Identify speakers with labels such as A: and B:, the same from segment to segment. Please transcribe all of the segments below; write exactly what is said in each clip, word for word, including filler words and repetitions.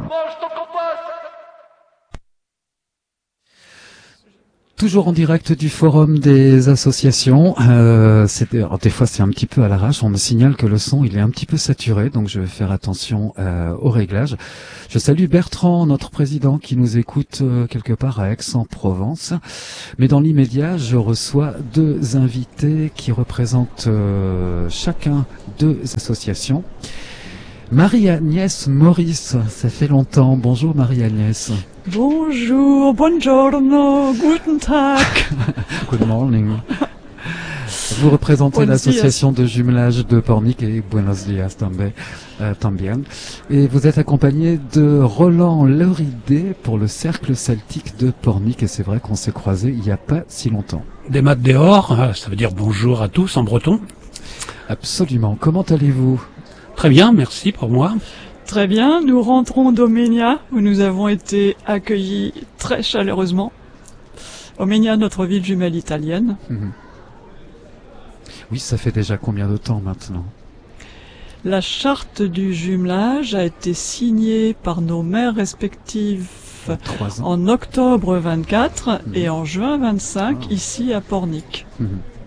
A: Toujours en direct du forum des associations. Euh, c'est, alors des fois c'est un petit peu à l'arrache. On me signale que le son il est un petit peu saturé, donc je vais faire attention euh, au réglage. Je salue Bertrand, notre président, qui nous écoute euh, quelque part à Aix-en-Provence. Mais dans l'immédiat, je reçois deux invités qui représentent euh, chacun deux associations. Marie-Agnès Maurice, ça fait longtemps. Bonjour Marie-Agnès.
B: Bonjour, buongiorno, guten Tag.
A: Good morning. Vous représentez l'association de jumelage de Pornic et Buenos Dias también, euh, también. Et vous êtes accompagné de Roland Loridé pour le Cercle Celtique de Pornic. Et c'est vrai qu'on s'est croisés il n'y a pas si longtemps.
C: Des maths dehors, ça veut dire bonjour à tous en breton.
A: Absolument. Comment allez-vous ?
C: Très bien, merci pour moi.
B: Très bien, nous rentrons d'Omegna, où nous avons été accueillis très chaleureusement. Omegna, notre ville jumelle italienne.
A: Mmh. Oui, ça fait déjà combien de temps maintenant ?
B: La charte du jumelage a été signée par nos maires respectives en octobre vingt-quatre mmh. et en juin vingt-cinq, ah. ici à Pornic. Mmh.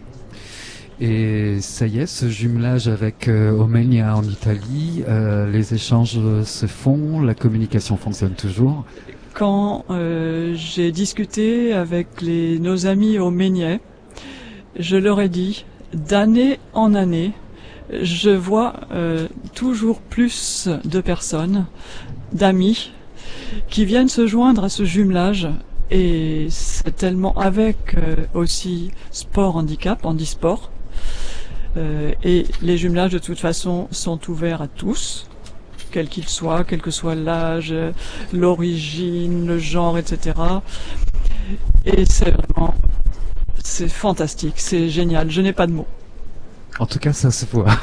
A: Et ça y est, ce jumelage avec euh, Omegna en Italie, euh, les échanges se font, la communication fonctionne toujours.
B: Quand euh, j'ai discuté avec les, nos amis omegnais, je leur ai dit, d'année en année, je vois euh, toujours plus de personnes, d'amis, qui viennent se joindre à ce jumelage. Et c'est tellement avec euh, aussi sport handicap, handisport. Euh, et les jumelages de toute façon sont ouverts à tous, quels qu'ils soient, quel que soit l'âge, l'origine, le genre, et cetera. Et c'est vraiment, c'est fantastique, c'est génial, je n'ai pas de mots.
A: En tout cas, ça se voit.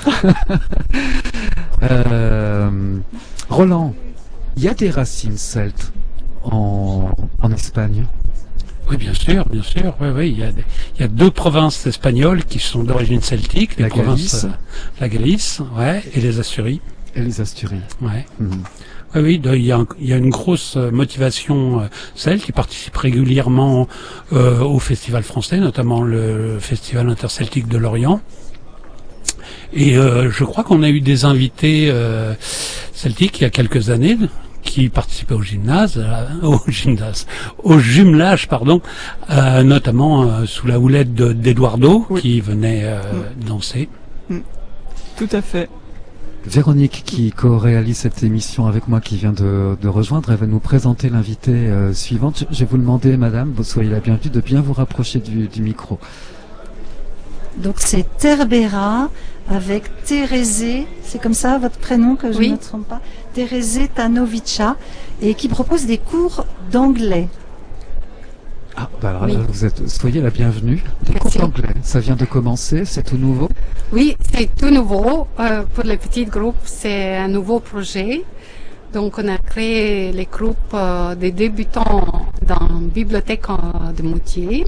A: euh, Roland, il y a des racines celtes en, en Espagne ?
C: Oui, bien sûr, bien sûr. Oui, oui. Il y a, des, il y a deux provinces espagnoles qui sont d'origine celtique. Les
A: la
C: provinces,
A: Galice.
C: Euh, la Galice, ouais, et les Asturies.
A: Et les Asturies.
C: Ouais.
A: Mmh.
C: Oui, oui. De, il, y a, il y a une grosse motivation euh, celte qui participe régulièrement euh, au festival français, notamment le festival interceltique de Lorient. Et euh, je crois qu'on a eu des invités euh, celtiques il y a quelques années, qui participaient au gymnase, euh, au gymnase, au jumelage, pardon, euh, notamment euh, sous la houlette de, d'Eduardo, oui. qui venait euh, mmh. danser.
B: Mmh. Tout à fait.
A: Véronique, qui co-réalise cette émission avec moi, qui vient de, de rejoindre, elle va nous présenter l'invitée euh, suivante. Je vais vous demander, madame, vous soyez la bienvenue, de bien vous rapprocher du, du micro.
D: Donc c'est Terbera avec Thérèse, c'est comme ça votre prénom que je oui. ne me trompe pas, Thérèse Tanovica, et qui propose des cours d'anglais.
A: Ah, bah alors oui. là, vous êtes, soyez la bienvenue. Des cours d'anglais, ça vient de commencer, c'est tout nouveau ?
E: Oui, c'est tout nouveau. Euh, pour les petits groupes, c'est un nouveau projet. Donc on a créé les groupes euh, des débutants dans la bibliothèque de Moutier.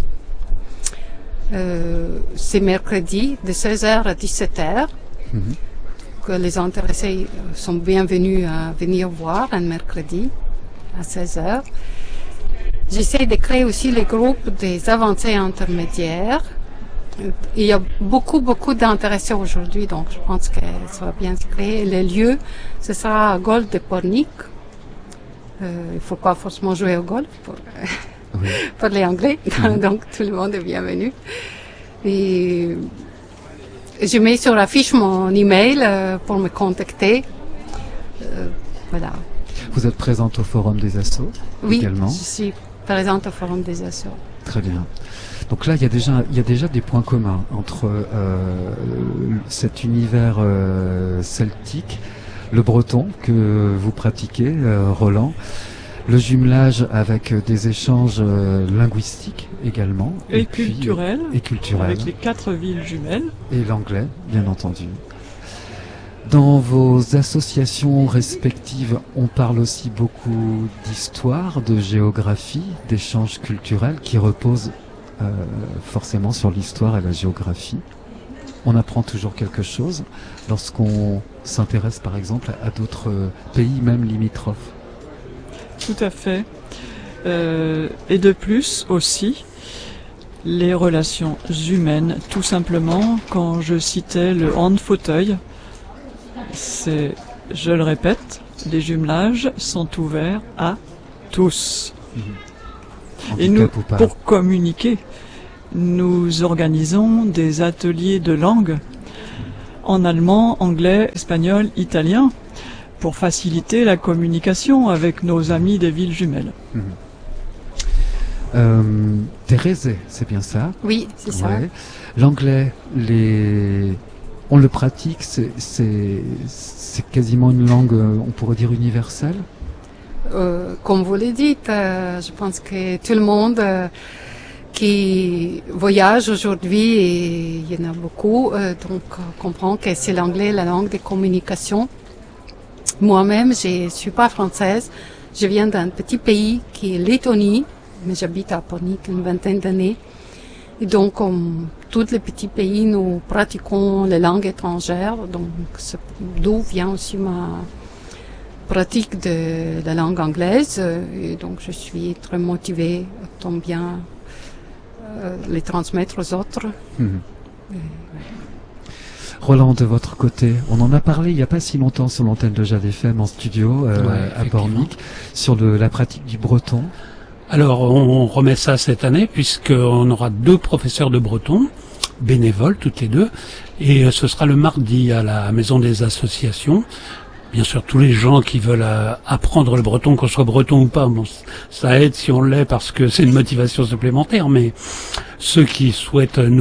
E: Euh, c'est mercredi de seize heures à dix-sept heures. Mmh. Que les intéressés sont bienvenus à venir voir un mercredi à seize heures. J'essaie de créer aussi les groupes des avancés intermédiaires. Il y a beaucoup, beaucoup d'intéressés aujourd'hui, donc je pense que ça va bien se créer. Le lieu, ce sera à Golf de Pornic. Euh, il ne faut pas forcément jouer au golf pour... Oui. Parler anglais, donc tout le monde est bienvenu. Et je mets sur l'affiche mon email euh, pour me contacter. Euh, voilà.
A: Vous êtes présente au Forum des Assos
E: oui,
A: également ?
E: Oui, je suis présente au Forum des Assos.
A: Très bien. Donc là, il y a déjà, il y a déjà des points communs entre euh, cet univers euh, celtique, le breton que vous pratiquez, euh, Roland, le jumelage avec des échanges euh, linguistiques également.
B: Et, et culturels.
A: Puis, et culturels.
B: Avec les quatre villes jumelles.
A: Et l'anglais, bien entendu. Dans vos associations respectives, on parle aussi beaucoup d'histoire, de géographie, d'échanges culturels qui reposent euh, forcément sur l'histoire et la géographie. On apprend toujours quelque chose lorsqu'on s'intéresse par exemple à d'autres pays, même limitrophes.
B: tout à fait. Euh, et de plus aussi, les relations humaines, tout simplement, quand je citais le hand-fauteuil, c'est, je le répète, les jumelages sont ouverts à tous.
A: Mmh.
B: Et nous, pour communiquer, nous organisons des ateliers de langue en allemand, anglais, espagnol, italien, pour faciliter la communication avec nos amis des villes jumelles.
A: Mmh. Euh, Thérèse, c'est bien ça?
E: Oui, c'est ça.
A: Ouais. L'anglais, les... on le pratique, c'est, c'est, c'est quasiment une langue, on pourrait dire universelle?
E: Euh, comme vous le dites, euh, je pense que tout le monde euh, qui voyage aujourd'hui, et il y en a beaucoup, euh, donc euh, comprend que c'est l'anglais la langue de communication. Moi-même, je suis pas française, je viens d'un petit pays qui est Lettonie, mais j'habite à Pornic une vingtaine d'années. Et donc, comme tous les petits pays, nous pratiquons les langues étrangères, donc d'où vient aussi ma pratique de la langue anglaise, et donc je suis très motivée à tant bien euh, les transmettre aux autres.
A: Mmh. Et... Roland, de votre côté, on en a parlé il n'y a pas si longtemps sur l'antenne de Jade F M en studio euh, ouais, à Pornic, sur le, la pratique du breton.
C: Alors on remet ça cette année puisqu'on aura deux professeurs de breton, bénévoles toutes les deux, et ce sera le mardi à la Maison des Associations. Bien sûr, tous les gens qui veulent euh, apprendre le breton, qu'on soit breton ou pas, bon, ça aide si on l'est parce que c'est une motivation supplémentaire, mais ceux qui souhaitent nous